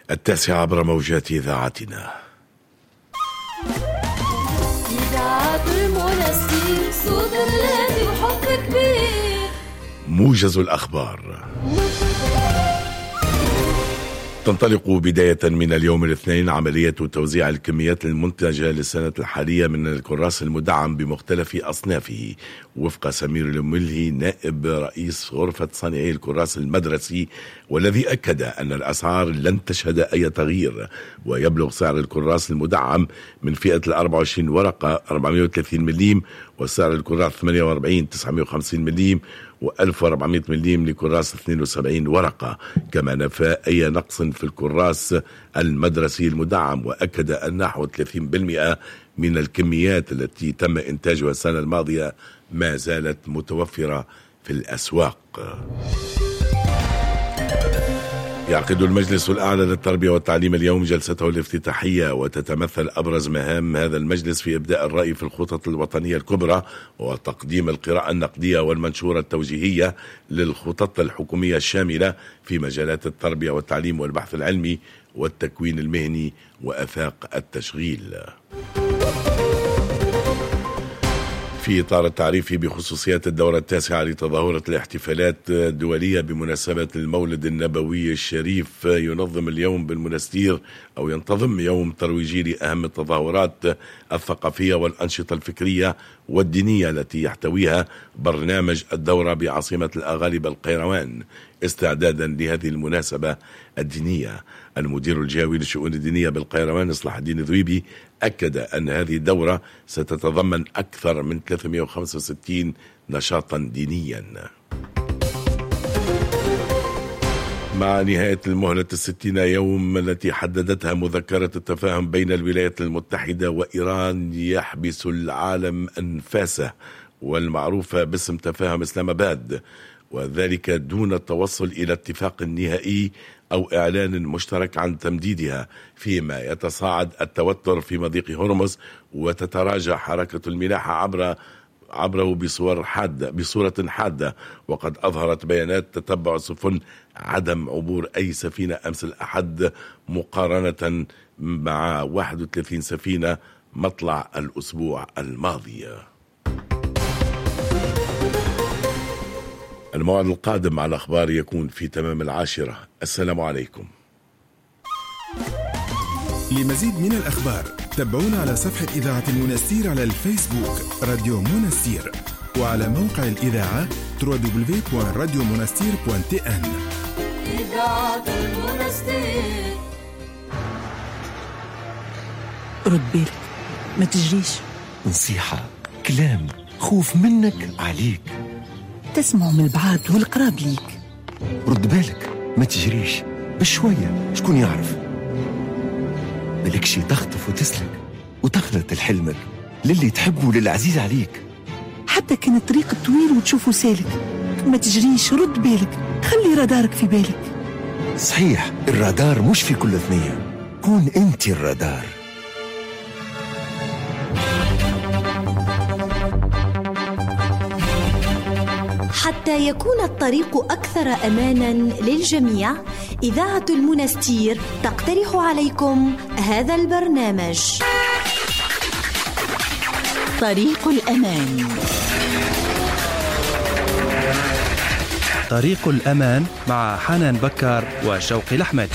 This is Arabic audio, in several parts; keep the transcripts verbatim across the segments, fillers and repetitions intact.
التاسعة عبر موجات إذاعتنا. إذاعة المنستير، صوت الذي وحب كبير. موجز الأخبار. تنطلق بداية من اليوم الاثنين عملية توزيع الكميات المنتجة للسنة الحالية من الكراس المدعم بمختلف أصنافه، وفق سمير الملهي نائب رئيس غرفة صانعي الكراس المدرسي، والذي أكد أن الأسعار لن تشهد أي تغيير، ويبلغ سعر الكراس المدعم من فئة الأربعة وعشرين ورقة أربعمائة وثلاثين مليم، وسعر الكراس ثمانية وأربعين تسعمائة وخمسين مليم وألف وأربعمائة مليم لكراس اثنين وسبعين ورقة. كما نفى أي نقص في الكراس المدرسي المدعم، وأكد أن نحو ثلاثين بالمئة من الكميات التي تم إنتاجها السنة الماضية ما زالت متوفرة في الأسواق. يعقد المجلس الأعلى للتربية والتعليم اليوم جلسته الافتتاحية، وتتمثل أبرز مهام هذا المجلس في إبداء الرأي في الخطط الوطنية الكبرى، وتقديم القراءة النقدية والمنشورة التوجيهية للخطط الحكومية الشاملة في مجالات التربية والتعليم والبحث العلمي والتكوين المهني وآفاق التشغيل. في إطار التعريف بخصوصيات الدورة التاسعة لتظاهرة الاحتفالات الدولية بمناسبة المولد النبوي الشريف، ينظم اليوم بالمنستير أو ينتظم يوم ترويجي لأهم التظاهرات الثقافية والأنشطة الفكرية والدينية التي يحتويها برنامج الدورة بعاصمة الأغالبة القيروان استعدادا لهذه المناسبة الدينية. المدير الجهوي للشؤون الدينية بالقيروان إصلاح الدين ذويبي أكد أن هذه الدورة ستتضمن أكثر من ثلاثمائة وخمسة وستين نشاطا دينيا. مع نهاية المهلة الستين يوم التي حددتها مذكرة التفاهم بين الولايات المتحدة وإيران يحبس العالم أنفاسه، والمعروفة باسم تفاهم إسلام آباد، وذلك دون التوصل إلى اتفاق نهائي أو إعلان مشترك عن تمديدها، فيما يتصاعد التوتر في مضيق هرمز وتتراجع حركة الملاحة عبر عبره بصور حادة بصورة حادة. وقد أظهرت بيانات تتبع السفن عدم عبور أي سفينة أمس الأحد مقارنة مع واحد وثلاثين سفينة مطلع الأسبوع الماضي. الموعد القادم على الأخبار يكون في تمام العاشرة. السلام عليكم. لمزيد من الأخبار تابعونا على صفحة إذاعة المنستير على الفيسبوك راديو منستير، وعلى موقع الإذاعة دبليو دبليو دبليو دوت راديو منستير دوت تي إن. إذاعة المنستير. رد بالك، ما تجريش. نصيحة، كلام، خوف منك عليك. تسمع من البعاد والقراب ليك. رد بالك، ما تجريش، بشوية شكون يعرف. ملكشي تخطف وتسلك وتخلط لحلمك للي تحبه وللعزيز عليك. حتى كان الطريق طويل وتشوفه سالك، ما تجريش، رد بالك، خلي رادارك في بالك. صحيح، الرادار مش في كل ثنية، كون انت الرادار. حتى يكون الطريق أكثر أماناً للجميع، إذاعة المنستير تقترح عليكم هذا البرنامج. طريق الأمان. طريق الأمان مع حنان بكار وشوقي الأحمد.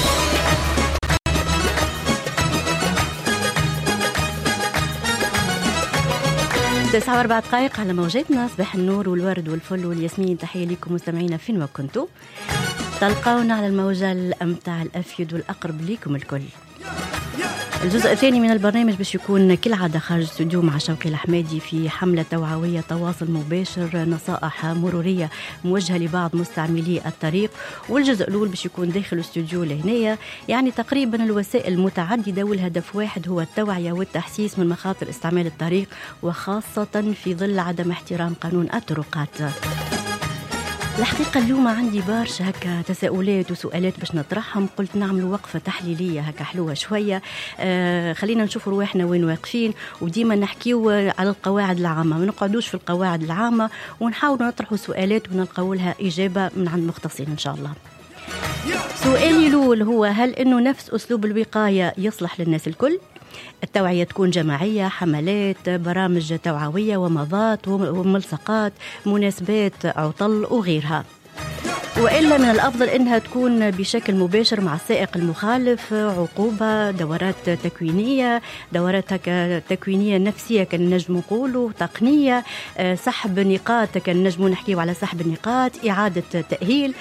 تسعة وأربع دقائق على موجاتنا. صباح النور والورد والفل والياسمين، تحية لكم مستمعينا فين ما كنتوا. تلقاونا على الموجة الأمتع الأفيد والأقرب لكم الكل. الجزء الثاني من البرنامج باش يكون كالعادة خارج استوديو مع شوقي الأحمدي في حملة توعوية تواصل مباشر، نصائح مرورية موجهة لبعض مستعملي الطريق. والجزء الأول باش يكون داخل الاستوديو لهنايا، يعني تقريبا الوسائل متعددة والهدف واحد هو التوعية والتحسيس من مخاطر استعمال الطريق، وخاصة في ظل عدم احترام قانون الطرقات. الحقيقة اليوم عندي برشا هكا تساؤلات وسؤالات باش نطرحهم، قلت نعمل وقفة تحليلية هكا حلوة شوية. آه خلينا نشوف رواحنا وين واقفين، وديما نحكيو على القواعد العامة، ما نقعدوش في القواعد العامة، ونحاول نطرحوا سؤالات ونلقاو لها إجابة من عند مختصين إن شاء الله. سؤالي الأول هو هل إنه نفس أسلوب الوقاية يصلح للناس الكل؟ التوعية تكون جماعية، حملات، برامج توعوية ومضات وملصقات، مناسبات عطل وغيرها، وإلا من الأفضل إنها تكون بشكل مباشر مع السائق المخالف، عقوبة، دورات تكوينية، دورات تكوينية نفسية كان نجم نقولوا، تقنية، سحب نقاط كان نجم نحكيو على سحب النقاط، إعادة تأهيل.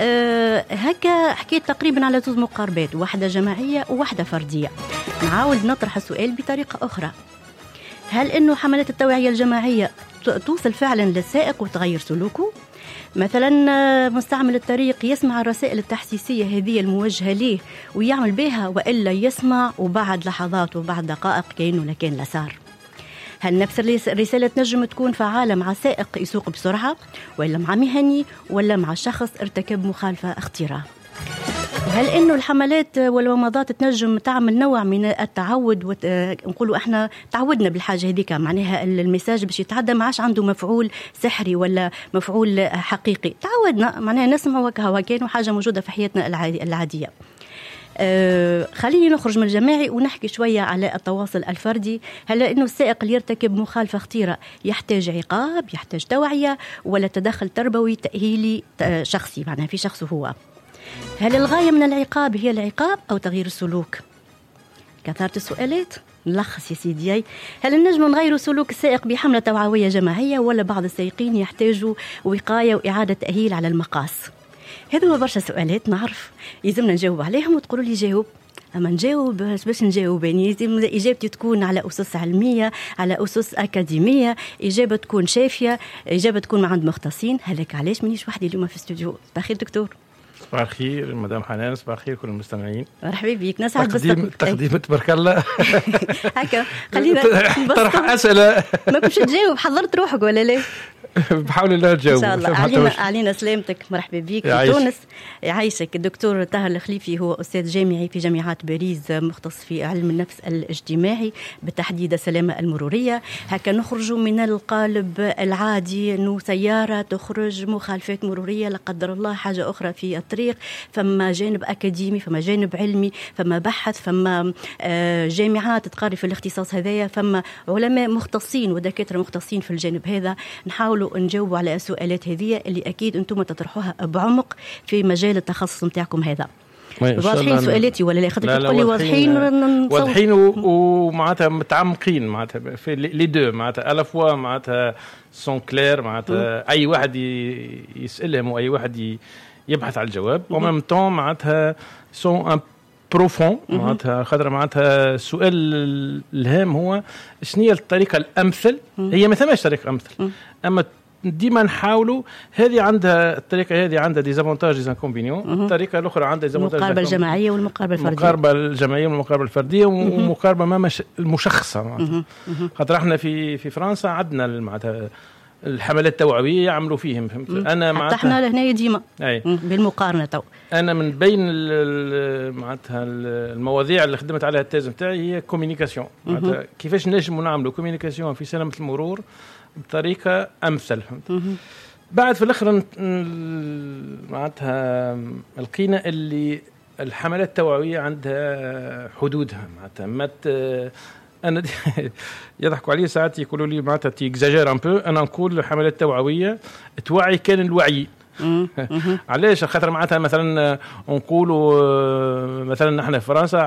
هكا حكيت تقريبا على زوج مقاربات، واحدة جماعية وواحدة فردية. نعاود نطرح السؤال بطريقة أخرى، هل إنه حملات التوعية الجماعية توصل فعلا للسائق وتغير سلوكه؟ مثلا مستعمل الطريق يسمع الرسائل التحسيسية هذه الموجهة ليه ويعمل بها، وإلا يسمع وبعد لحظات وبعد دقائق كأنه لكان لسار. هل نفس الرسالة تنجم تكون فعالة مع سائق يسوق بسرعة، ولا مع مهني، ولا مع شخص ارتكب مخالفة اختراع؟ هل إنه الحملات والومضات تنجم تعمل نوع من التعود وت... نقولوا إحنا تعودنا بالحاجة هذيك، معناها المساج باش يتعدى ما عادش عنده مفعول سحري ولا مفعول حقيقي، تعودنا معناها نسمع وكها كانوا حاجة موجودة في حياتنا العادية. آه خليني نخرج من الجماعي ونحكي شوية على التواصل الفردي. هل إنه السائق اللي يرتكب مخالفة خطيرة يحتاج عقاب، يحتاج توعية، ولا تدخل تربوي تأهيلي شخصي معناها في شخصه هو؟ هل الغاية من العقاب هي العقاب أو تغيير السلوك؟ كثرت السؤالات. نلخص يا سيدي، هل النجم نغير سلوك السائق بحملة توعوية جماعية، ولا بعض السائقين يحتاجوا وقاية وإعادة تأهيل على المقاس؟ هذو برشا سؤالات نعرف يلزمنا نجاوب عليهم وتقولوا لي جاوب. أما نجاوب باش نجاوب يعني لازم إجابتي تكون على أسس علمية، على أسس أكاديمية، إجابة تكون شافية، إجابة تكون عند مختصين. هلك علاش منيش وحدي اليوم في الاستوديو؟ بخير دكتور. صباح الخير مدام حنان، صباح الخير كل المستمعين. مرحبا بك، نسعد تقديم تقديم تبارك الله. هكا خلينا طرح أسئلة. ما كنتش تجاوب، حضرت روحك ولا لا؟ بحاول الله تجاوب ان شاء الله. علينا علينا سلامتك. مرحبا بك في تونس. يعيشك. الدكتور طاهر الخليفي هو استاذ جامعي في جامعه باريس، مختص في علم النفس الاجتماعي بالتحديد السلامه المروريه. هكا نخرج من القالب العادي انه سياره تخرج مخالفات مروريه لا قدر الله حاجه اخرى في الطريق، فما جانب اكاديمي، فما جانب علمي، فما بحث، فما جامعات تقاري في الاختصاص هذايا، فما علماء مختصين ودكاتره مختصين في الجانب هذا. نحاول نجاوب على السؤالات هذه اللي أكيد أنتم تطرحوها بعمق في مجال التخصص متاعكم هذا. واضحين سؤالاتي ولا لا؟ خاطر تقول لي واضحين واضحين ومعناتها متعمقين معناتها في لي دو، معناتها ألا فوا معناتها سون كلير، معناتها أي واحد يسألهم وأي واحد يبحث على الجواب، ومن طون معناتها سون ان بروفون، معناتها خاطر معناتها السؤال الهام هو شنو هي الطريقة الأمثل. هي ما ثماش طريقة أمثل، أما ديما نحاولوا. هذه عندها الطريقه هذه عندها ديزافونتاج ديزانكونفينيون، الطريقه الاخرى عندها ديزافونتاج، المقاربه الجماعيه والمقاربه الفرديه، المقاربه الجماعيه والمقاربه الفرديه ومقاربه ما مش المشخصه معناتها. خاطر احنا في في فرنسا عندنا معناتها الحملات التوعويه يعملوا فيهم، فهمت؟ انا معناتها احنا لهنا ديما بالمقارنه تو انا من بين معناتها المواضيع اللي خدمت عليها التيز نتاعي هي كوميونيكاسيون، معناتها كيفاش نجموا نعملوا كوميونيكاسيون في سلامه المرور بطريقة أمثل. بعد في الآخر معناتها لقينا اللي الحملات التوعوية عندها حدودها، معناتها مات أنا يضحكوا علي ساعات يقولوا لي معناتها تيكزاجير أن بو. أنا نقول الحملات التوعوية توعي كان الوعي. علاش؟ خاطر معناتها مثلا نقولوا مثلا نحن في فرنسا